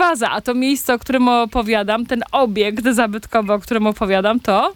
waza, a to miejsce, o którym opowiadam, ten obiekt zabytkowy, o którym opowiadam, to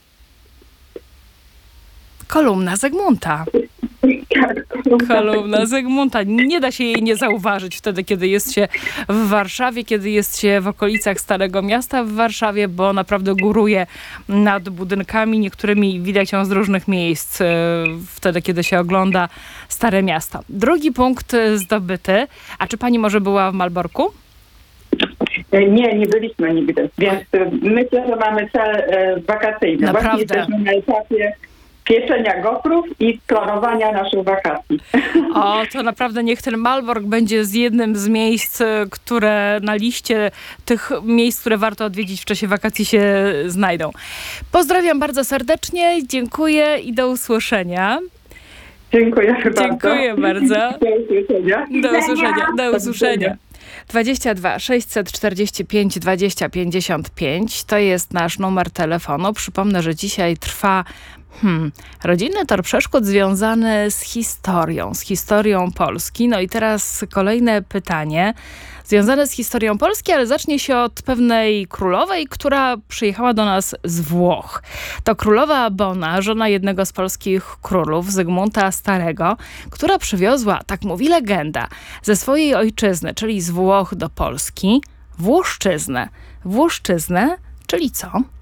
kolumna Zygmunta. Kolumna Zygmunta. Nie da się jej nie zauważyć wtedy, kiedy jest się w Warszawie, kiedy jest się w okolicach Starego Miasta w Warszawie, bo naprawdę góruje nad budynkami. Niektórymi widać ją z różnych miejsc wtedy, kiedy się ogląda Stare Miasto. Drugi punkt zdobyty. A czy pani może była w Malborku? Nie byliśmy nigdy, więc myślę, że mamy cel wakacyjny. Naprawdę. Właśnie jesteśmy na etapie pieczenia gofrów i planowania naszych wakacji. O, to naprawdę niech ten Malbork będzie z jednym z miejsc, które na liście tych miejsc, które warto odwiedzić w czasie wakacji się znajdą. Pozdrawiam bardzo serdecznie, dziękuję i do usłyszenia. Dziękuję bardzo. Dziękuję bardzo. Do usłyszenia. Do usłyszenia. Do usłyszenia. 22 645 20 55 to jest nasz numer telefonu. Przypomnę, że dzisiaj trwa rodzinny tor przeszkód związany z historią Polski. No i teraz kolejne pytanie związane z historią Polski, ale zacznie się od pewnej królowej, która przyjechała do nas z Włoch. To królowa Bona, żona jednego z polskich królów, Zygmunta Starego, która przywiozła, tak mówi legenda, ze swojej ojczyzny, czyli z Włoch do Polski, Włoszczyznę. Włoszczyznę, czyli co?